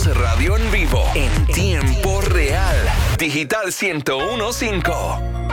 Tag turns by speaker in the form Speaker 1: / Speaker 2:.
Speaker 1: Somos radio en vivo, en tiempo real. Digital 101.5.